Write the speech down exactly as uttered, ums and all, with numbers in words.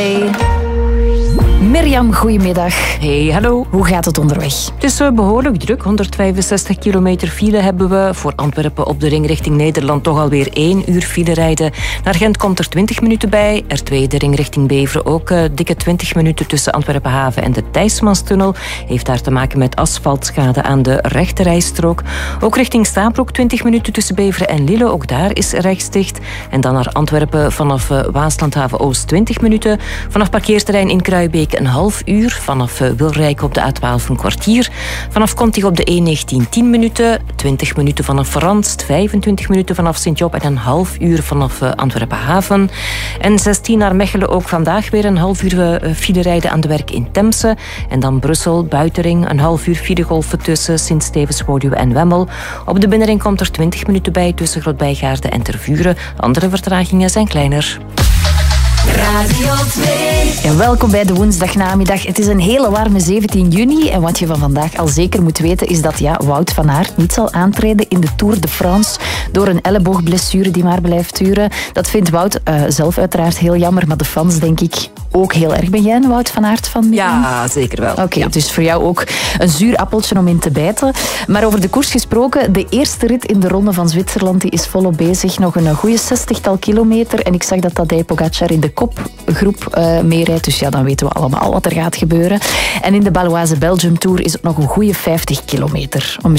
Hey. Mirjam, goedemiddag. Hey, hallo. Hoe gaat het onderweg? Het is uh, behoorlijk druk. honderdvijfenzestig kilometer file hebben we. Voor Antwerpen op de ring richting Nederland toch alweer één uur file rijden. Naar Gent komt er twintig minuten bij. R twee, de ring richting Beveren, ook uh, dikke twintig minuten tussen Antwerpen-Haven en de Thijsmanstunnel. Heeft daar te maken met asfaltschade aan de rechterrijstrook. Ook richting Stabroek twintig minuten tussen Beveren en Lille. Ook daar is rechts dicht. En dan naar Antwerpen vanaf uh, Waaslandhaven-Oost twintig minuten. Vanaf parkeerterrein in Kruibeek een half uur. Vanaf uh, Wilrijk op de A twaalf een kwartier. Vanaf Contig op de E negentien tien minuten. twintig minuten vanaf Verranst. vijfentwintig minuten vanaf Sint-Job en een half uur vanaf uh, Antwerpen-Haven. En zestien naar Mechelen ook vandaag weer een half uur uh, file rijden aan de werk in Temse. En dan Brussel, Buitenring, een half uur filegolven tussen Sint-Stevens, Woluwe en Wemmel. Op de binnenring komt er twintig minuten bij tussen Grootbijgaarde en Tervuren. Andere vertragingen zijn kleiner. Radio twee. En welkom bij de woensdagnamiddag. Het is een hele warme zeventien juni. En wat je van vandaag al zeker moet weten is dat ja, Wout van Aert niet zal aantreden in de Tour de France door een elleboogblessure die maar blijft duren. Dat vindt Wout uh, zelf uiteraard heel jammer, maar de fans denk ik ook heel erg. Ben jij een Wout van Aert fan? Ja, zeker wel. Oké, okay, ja. Dus voor jou ook een zuur appeltje om in te bijten. Maar over de koers gesproken, de eerste rit in de Ronde van Zwitserland die is volop bezig. Nog een goede zestigtal kilometer. En ik zag dat Tadej Pogacar in de kopgroep uh, meerijdt. Dus ja, dan weten we allemaal wat er gaat gebeuren. En in de Baloise Belgium Tour is het nog een goede vijftig kilometer. Om